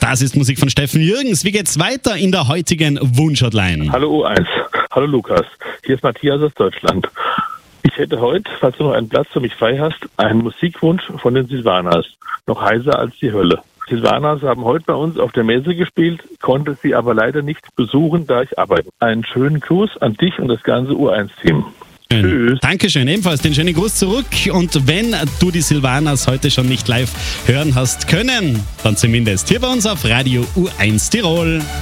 Das ist Musik von Steffen Jürgens. Wie geht's weiter in der heutigen Wunschhotline? Hallo U1, hallo Lukas, hier ist Matthias aus Deutschland. Ich hätte heute, falls du noch einen Platz für mich frei hast, einen Musikwunsch von den Silvanas, noch heißer als die Hölle. Silvanas haben heute bei uns auf der Messe gespielt, konnte sie aber leider nicht besuchen, da ich arbeite. Einen schönen Gruß an dich und das ganze U1-Team. Tschüss. Dankeschön, ebenfalls den schönen Gruß zurück. Und wenn du die Silvanas heute schon nicht live hören hast können, dann zumindest hier bei uns auf Radio U1 Tirol.